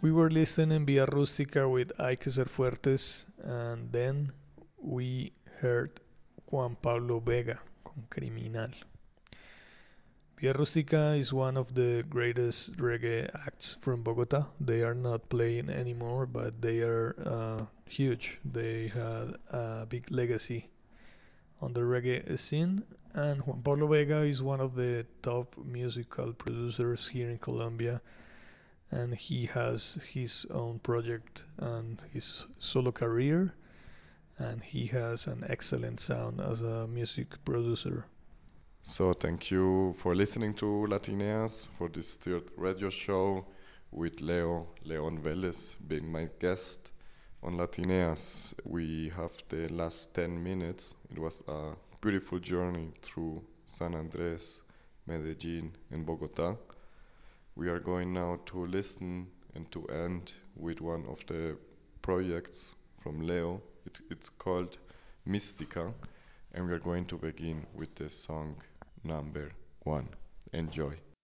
We were listening Via Rústica with Hay que ser fuertes, and then we heard Juan Pablo Vega con Criminal. Via Rústica is one of the greatest reggae acts from Bogota. They are not playing anymore, but they are huge. They had a big legacy on the reggae scene, and Juan Pablo Vega is one of the top musical producers here in Colombia, and he has his own project and his solo career, and he has an excellent sound as a music producer. So thank you for listening to Latineas for this third radio show with Leon Vélez being my guest on Latineas. We have the last 10 minutes. It was a beautiful journey through San Andrés, Medellin and Bogota. We are going now to listen and to end with one of the projects from Leo. It's called Mystica, and we are going to begin with the song number 1. Enjoy.